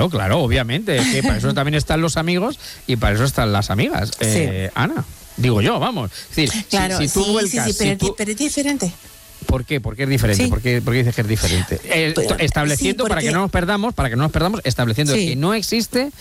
Claro, obviamente. Es que para eso también están los amigos y para eso están las amigas. Sí. Ana, digo yo, vamos. Es decir, Claro, si tú vuelcas... pero es diferente. ¿Por qué? ¿Por qué es diferente? Sí. ¿Por qué dices que es diferente? Estableciendo, sí, para que no nos perdamos, estableciendo Sí. que no existe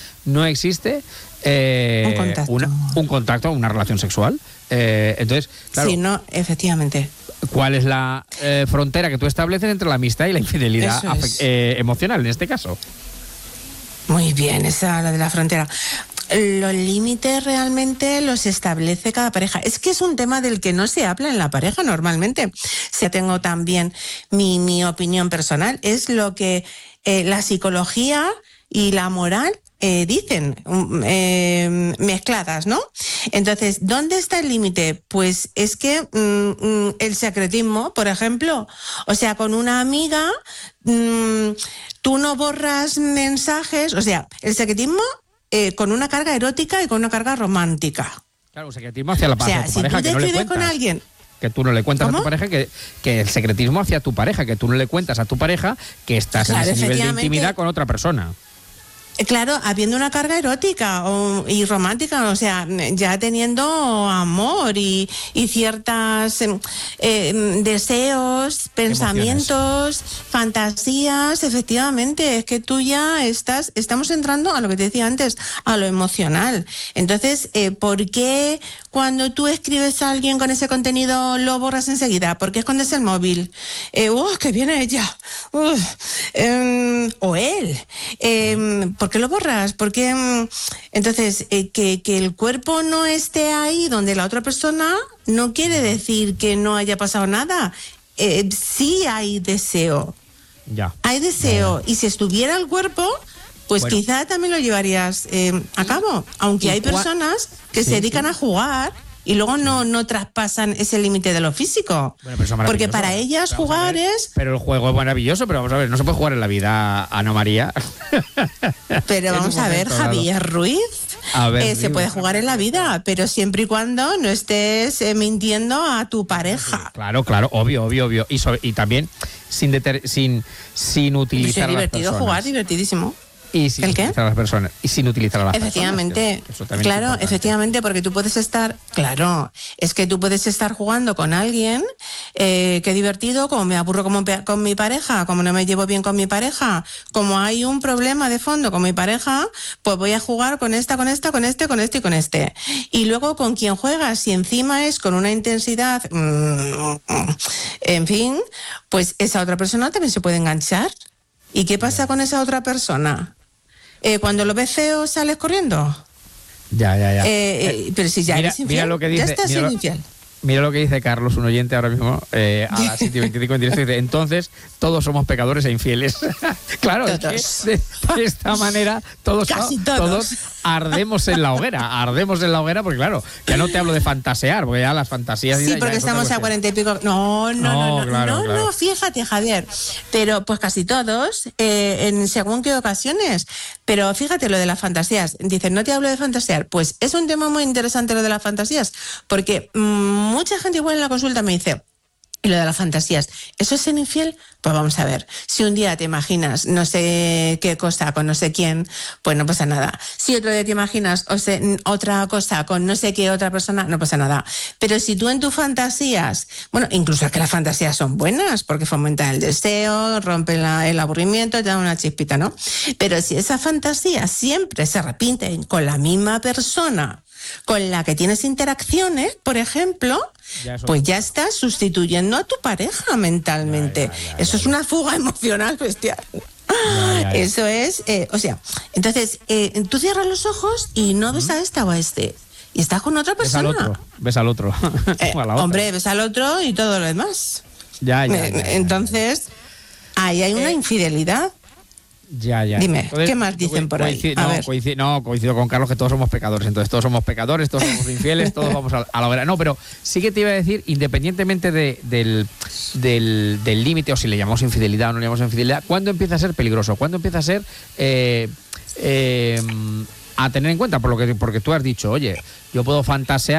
un contacto, una relación sexual. Entonces, claro, Sí, no, efectivamente. ¿cuál es la frontera que tú estableces entre la amistad y la infidelidad Eso es. emocional en este caso? Muy bien, esa la de la frontera. Los límites realmente los establece cada pareja. Es que es un tema del que no se habla en la pareja normalmente. Si tengo también mi opinión personal, es lo que la psicología y la moral dicen, mezcladas, ¿no? Entonces, ¿dónde está el límite? Pues es que el secretismo, por ejemplo, o sea, con una amiga, tú no borras mensajes, o sea, el secretismo con una carga erótica y con una carga romántica. Claro, un secretismo hacia la O sea, a tu si pareja tú que no le decides cuentas. con alguien, Que tú no le cuentas ¿cómo? a tu pareja, que el secretismo hacia tu pareja, que tú no le cuentas a tu pareja que estás Claro, en ese nivel de efectivamente. intimidad con otra persona. Claro, habiendo una carga erótica y romántica, o sea, ya teniendo amor y ciertas deseos, pensamientos, fantasías, efectivamente, es que tú ya estamos entrando a lo que te decía antes, a lo emocional. Entonces, ¿por qué cuando tú escribes a alguien con ese contenido lo borras enseguida? ¿Por qué escondes el móvil? Que viene ella. O él. ¿Por qué lo borras? Porque entonces que el cuerpo no esté ahí donde la otra persona no quiere decir que no haya pasado nada. Sí hay deseo. Ya. Hay deseo. Y si estuviera el cuerpo, pues Bueno. quizá también lo llevarías a cabo. Aunque hay personas que se dedican a jugar y luego no traspasan ese límite de lo físico. Bueno, pero eso es porque maravilloso. para ellas Pero vamos a jugar ver, es... Pero el juego es maravilloso, pero vamos a ver, no se puede jugar en la vida, Ana María. Pero En vamos un a ver, momento dado. Javier Ruiz, A ver, se dime. puede jugar en la vida, pero siempre y cuando no estés mintiendo a tu pareja. Claro, obvio. Y también sin utilizar Es a las divertido personas. jugar, divertidísimo. Y sin ¿El qué? utilizar a las personas. Y sin utilizar a las Efectivamente, personas. que eso también es claro, importante. efectivamente, porque tú puedes estar, es que tú puedes estar jugando con alguien, qué divertido, como me aburro con mi pareja, como no me llevo bien con mi pareja, como hay un problema de fondo con mi pareja, pues voy a jugar con esta, con este y con este. Y luego con quien juegas, si encima es con una intensidad, en fin, pues esa otra persona también se puede enganchar. ¿Y qué pasa con esa otra persona? Cuando lo ves feo, ¿sales corriendo? Ya. Pero si ya eres infiel, mira lo que dice, ya estás siendo infiel. Mira lo que dice Carlos, un oyente ahora mismo, a las 7:25 en directo, dice, entonces todos somos pecadores e infieles. Claro, Todos. es que de esta manera Casi todos. ardemos en la hoguera, porque claro, ya no te hablo de fantasear, porque ya las fantasías... Sí, ya porque es otra estamos a cuestión. 40 y pico. No, claro. fíjate, Javier. Pero pues casi todos, en según qué ocasiones. Pero fíjate lo de las fantasías. Dicen, no te hablo de fantasear. Pues es un tema muy interesante lo de las fantasías, porque mucha gente igual en la consulta me dice, y lo de las fantasías, ¿eso es ser infiel? Pues vamos a ver, si un día te imaginas no sé qué cosa con no sé quién, pues no pasa nada. Si otro día te imaginas otra cosa con no sé qué otra persona, no pasa nada. Pero si tú en tus fantasías, bueno, incluso es que las fantasías son buenas, porque fomentan el deseo, rompen el aburrimiento, te dan una chispita, ¿no? Pero si esas fantasías siempre se repiten con la misma persona con la que tienes interacciones, por ejemplo, pues ya estás sustituyendo a tu pareja mentalmente. Eso es una fuga emocional bestial. Eso es, entonces, tú cierras los ojos y no ves a esta o a este. Y estás con otra persona. Ves al otro. O a la otra. Hombre, ves al otro y todo lo demás. Ya. Entonces, ahí hay una infidelidad. Ya. Dime, Entonces, ¿qué más dicen por ahí? Coincido con Carlos que todos somos pecadores, entonces todos somos pecadores, todos somos infieles, todos vamos a la hoguera. No, pero sí que te iba a decir, independientemente del límite, o si le llamamos infidelidad o no le llamamos infidelidad, ¿cuándo empieza a ser peligroso? ¿Cuándo empieza a ser a tener en cuenta? Porque tú has dicho, oye, yo puedo fantasear